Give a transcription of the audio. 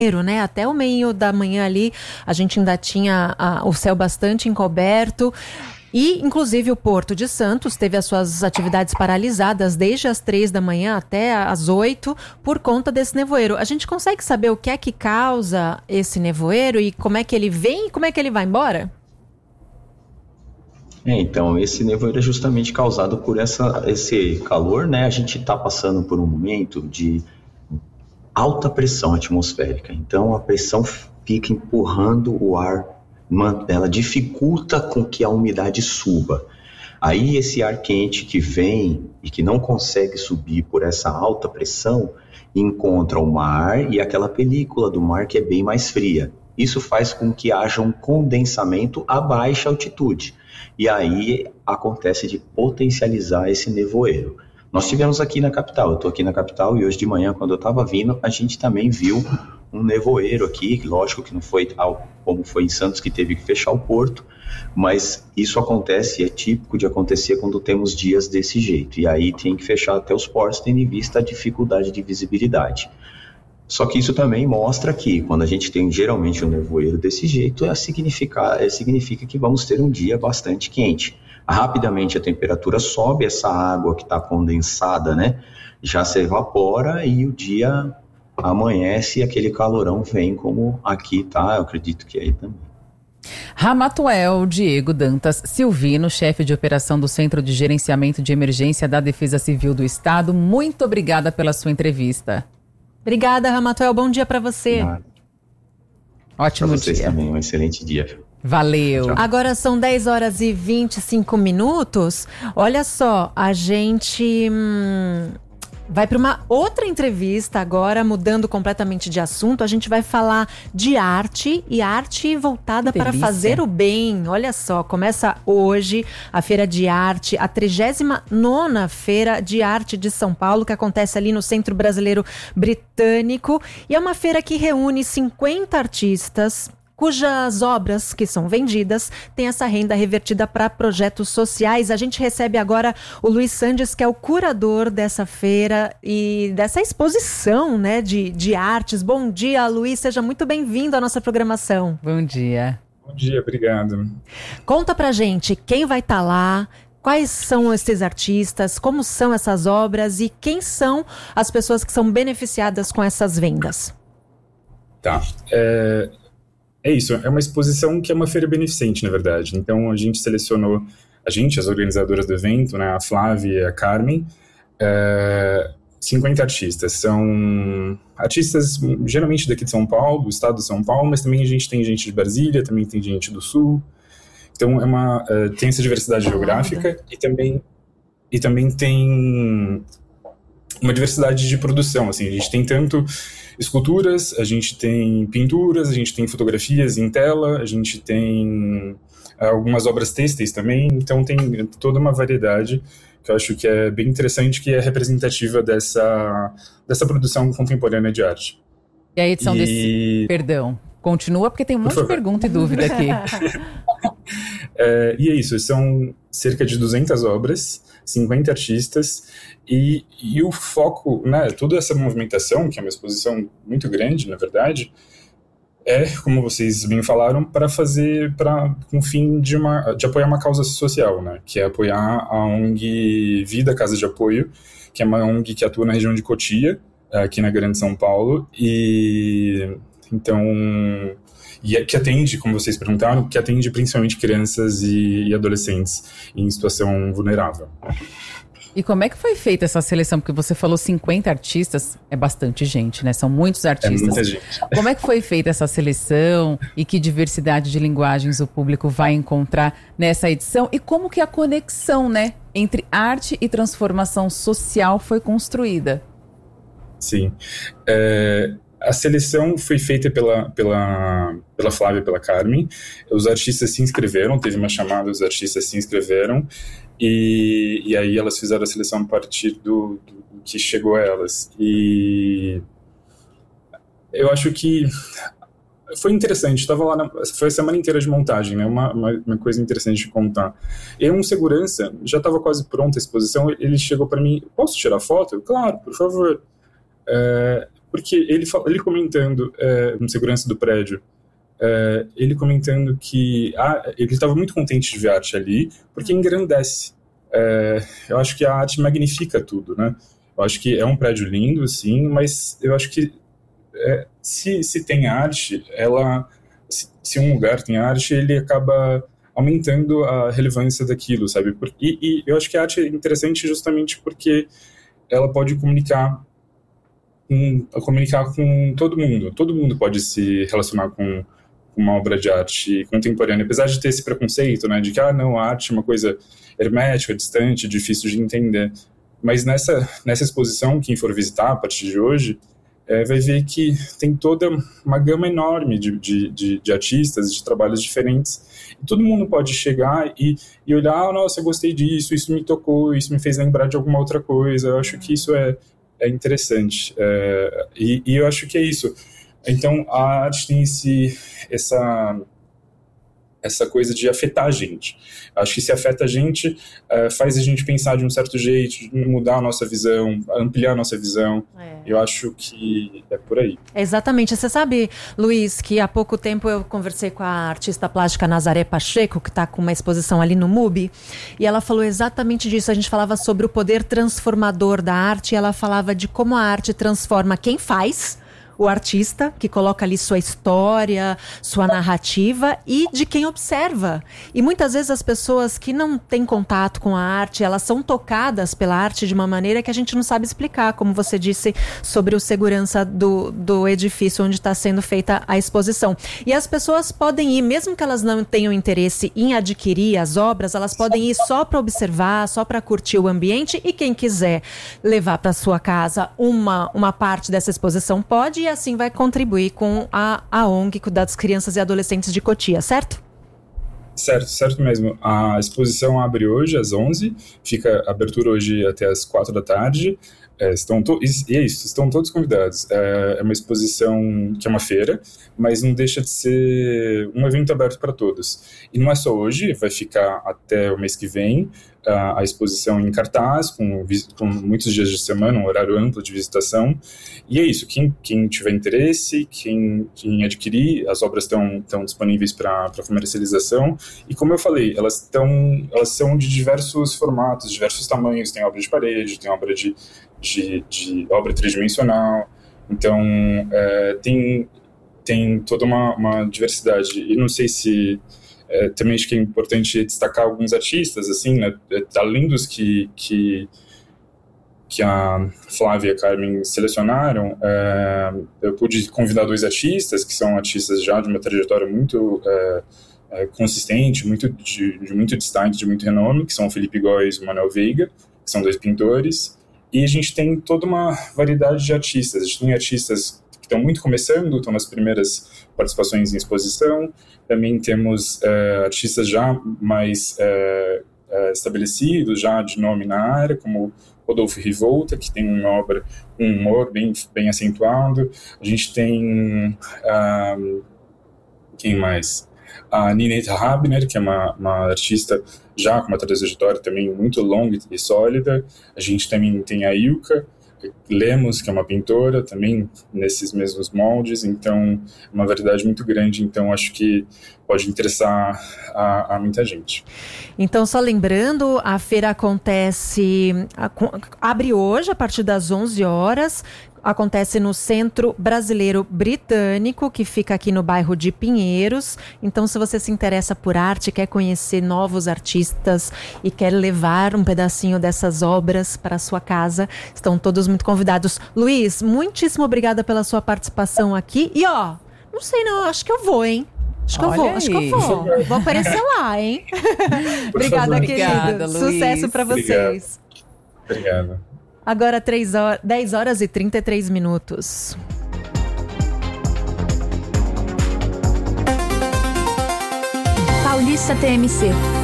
né? Até o meio da manhã ali, a gente ainda tinha o céu bastante encoberto. E, inclusive, o Porto de Santos teve as suas atividades paralisadas desde as 3 da manhã até as 8 por conta desse nevoeiro. A gente consegue saber o que é que causa esse nevoeiro e como é que ele vem e como é que ele vai embora? Então, esse nevoeiro é justamente causado por esse calor, né? A gente está passando por um momento de alta pressão atmosférica. Então, a pressão fica empurrando o ar, ela dificulta com que a umidade suba. Aí esse ar quente que vem e que não consegue subir por essa alta pressão, encontra o mar e aquela película do mar que é bem mais fria. Isso faz com que haja um condensamento a baixa altitude. E aí acontece de potencializar esse nevoeiro. Nós tivemos aqui na capital, eu estou aqui na capital e hoje de manhã, quando eu estava vindo, a gente também viu um nevoeiro aqui. Lógico que não foi tal como foi em Santos, que teve que fechar o porto, mas isso acontece e é típico de acontecer quando temos dias desse jeito. E aí tem que fechar até os portos, tendo em vista a dificuldade de visibilidade. Só que isso também mostra que quando a gente tem geralmente um nevoeiro desse jeito, significa que vamos ter um dia bastante quente. Rapidamente a temperatura sobe, essa água que está condensada, né, já se evapora e o dia amanhece e aquele calorão vem como aqui tá, eu acredito que aí também. Ramatuel Diego Dantas Silvino, chefe de operação do Centro de Gerenciamento de Emergência da Defesa Civil do Estado, muito obrigada pela sua entrevista. Obrigada, Ramatuel, bom dia para você. Ótimo dia. Para vocês dia. Também, um excelente dia. Valeu. Tchau. Agora são 10 horas e 25 minutos. Olha só, a gente vai para uma outra entrevista agora, mudando completamente de assunto. A gente vai falar de arte e arte voltada para fazer o bem. Olha só, começa hoje a Feira de Arte, a 39ª Feira de Arte de São Paulo, que acontece ali no Centro Brasileiro Britânico. E é uma feira que reúne 50 artistas, cujas obras que são vendidas têm essa renda revertida para projetos sociais. A gente recebe agora o Luiz Sandes, que é o curador dessa feira e dessa exposição, né, de artes. Bom dia, Luiz, seja muito bem-vindo à nossa programação. Bom dia. Bom dia, obrigado. Conta pra gente quem vai estar lá, quais são esses artistas, como são essas obras e quem são as pessoas que são beneficiadas com essas vendas. Tá, é isso, é uma exposição que é uma feira beneficente, na verdade. Então a gente selecionou, as organizadoras do evento, né, a Flávia e a Carmen, 50 artistas. São artistas geralmente daqui de São Paulo, do estado de São Paulo, mas também a gente tem gente de Brasília, também tem gente do Sul. Então tem essa diversidade geográfica e também tem uma diversidade de produção. Assim, a gente tem tanto esculturas, a gente tem pinturas, a gente tem fotografias em tela, a gente tem algumas obras têxteis também, então tem toda uma variedade que eu acho que é bem interessante, que é representativa dessa produção contemporânea de arte. E a edição Perdão, continua porque tem um monte de pergunta e dúvida aqui. E é isso, são cerca de 200 obras, 50 artistas, e o foco, né, toda essa movimentação, que é uma exposição muito grande, na verdade, é, como vocês bem falaram, com o fim de apoiar uma causa social, né, que é apoiar a ONG Vida Casa de Apoio, que é uma ONG que atua na região de Cotia, aqui na Grande São Paulo, e que atende, como vocês perguntaram, que atende principalmente crianças e adolescentes em situação vulnerável. E como é que foi feita essa seleção? Porque você falou 50 artistas, é bastante gente, né? São muitos artistas. É muita gente. Como é que foi feita essa seleção e que diversidade de linguagens o público vai encontrar nessa edição? E como que a conexão, né, entre arte e transformação social foi construída? Sim. A seleção foi feita pela Flávia e pela Carmen. Os artistas se inscreveram, teve uma chamada, os artistas se inscreveram, e aí elas fizeram a seleção a partir do que chegou a elas. E eu acho que foi interessante, estava lá, foi a semana inteira de montagem, né? Uma coisa interessante de contar. Um segurança, já estava quase pronta a exposição, ele chegou para mim: posso tirar foto? Claro, por favor. porque ele comentando no segurança do prédio, ele comentando que ele estava muito contente de ver a arte ali, porque engrandece. Eu acho que a arte magnifica tudo, né? Eu acho que é um prédio lindo, sim, mas eu acho que se tem arte, se um lugar tem arte, ele acaba aumentando a relevância daquilo, sabe? E eu acho que a arte é interessante justamente porque ela pode comunicar com todo mundo. Todo mundo pode se relacionar com uma obra de arte contemporânea, apesar de ter esse preconceito, né, de que a arte é uma coisa hermética, distante, difícil de entender. Mas nessa exposição, quem for visitar a partir de hoje, vai ver que tem toda uma gama enorme de artistas, de trabalhos diferentes. E todo mundo pode chegar e olhar, nossa, eu gostei disso, isso me tocou, isso me fez lembrar de alguma outra coisa. Eu acho que isso é interessante. E eu acho que é isso. Então, a arte tem essa coisa de afetar a gente. Acho que se afeta a gente, faz a gente pensar de um certo jeito, mudar a nossa visão, ampliar a nossa visão. Eu acho que é por aí. Exatamente. Você sabe, Luiz, que há pouco tempo eu conversei com a artista plástica Nazaré Pacheco, que está com uma exposição ali no MUBI, e ela falou exatamente disso. A gente falava sobre o poder transformador da arte, e ela falava de como a arte transforma quem faz, o artista, que coloca ali sua história, sua narrativa, e de quem observa. E muitas vezes as pessoas que não têm contato com a arte, elas são tocadas pela arte de uma maneira que a gente não sabe explicar, como você disse sobre o segurança do edifício onde está sendo feita a exposição. E as pessoas podem ir, mesmo que elas não tenham interesse em adquirir as obras, elas podem ir só para observar, só para curtir o ambiente, e quem quiser levar para sua casa uma parte dessa exposição pode, e assim vai contribuir com a ONG Cuidados Crianças e Adolescentes de Cotia, certo? Certo mesmo. A exposição abre hoje às 11, fica a abertura hoje até às 4 da tarde. Estão todos convidados. É uma exposição que é uma feira, mas não deixa de ser um evento aberto para todos. E não é só hoje, vai ficar até o mês que vem, a exposição em cartaz, com muitos dias de semana, um horário amplo de visitação. E é isso, quem tiver interesse, quem adquirir, as obras estão disponíveis para comercialização. E como eu falei, elas são de diversos formatos, diversos tamanhos. Tem obra de parede, tem obra de obra tridimensional. Então, tem toda uma diversidade. E não sei se... também acho que é importante destacar alguns artistas, assim, né, além dos que a Flávia e a Carmen selecionaram. Eu pude convidar 2 artistas, que são artistas já de uma trajetória muito consistente, de muito destaque, de muito renome, que são o Felipe Góes e o Manuel Veiga, que são 2 pintores. E a gente tem toda uma variedade de artistas. A gente tem artistas que estão muito começando, estão nas primeiras participações em exposição. Também temos artistas já mais estabelecidos, já de nome na área, como Rodolfo Rivolta, que tem uma obra com um humor bem acentuado. A gente tem... quem mais? A Nineta Habner, que é uma artista já com uma trajetória também muito longa e sólida. A gente também tem a Ilka Lemos, que é uma pintora, também nesses mesmos moldes. Então, é uma variedade muito grande. Então, acho que pode interessar a muita gente. Então, só lembrando, a feira abre hoje, a partir das 11 horas. Acontece no Centro Brasileiro Britânico, que fica aqui no bairro de Pinheiros. Então, se você se interessa por arte, quer conhecer novos artistas e quer levar um pedacinho dessas obras para a sua casa, estão todos muito convidados. Luiz, muitíssimo obrigada pela sua participação aqui. E não sei não, acho que eu vou, hein? Acho que eu vou. Vou aparecer lá, hein? Obrigada, querido. Luiz. Sucesso para vocês. Obrigado. Agora 10 horas e 33 minutos. Paulista TMC.